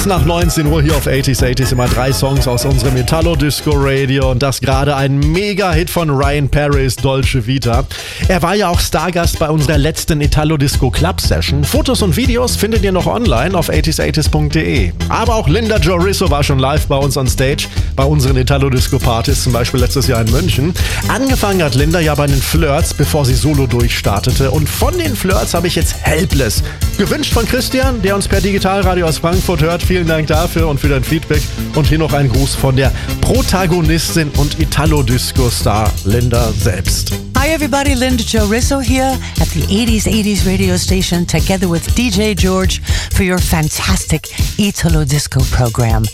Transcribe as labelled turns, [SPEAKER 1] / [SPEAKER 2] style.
[SPEAKER 1] Kurz nach 19 Uhr hier auf 80s immer 3 Songs aus unserem Italo-Disco-Radio und das gerade ein Mega-Hit von Ryan Paris, Dolce Vita. Er war ja auch Stargast bei unserer letzten Italo-Disco-Club-Session. Fotos und Videos findet ihr noch online auf 80s80s.de. Aber auch Linda Jo Risso war schon live bei uns on Stage, bei unseren Italo-Disco-Partys, zum Beispiel letztes Jahr in München. Angefangen hat Linda ja bei den Flirts, bevor sie solo durchstartete. Und von den Flirts habe ich jetzt Helpless. Gewünscht von Christian, der uns per Digitalradio aus Frankfurt hört. Vielen Dank dafür und für dein Feedback. Und hier noch ein Gruß von der Protagonistin und Italo-Disco-Star Linda selbst.
[SPEAKER 2] Hi everybody, Linda Jo Risso here at the 80s radio station together with DJ George for your fantastic Italo Disco program.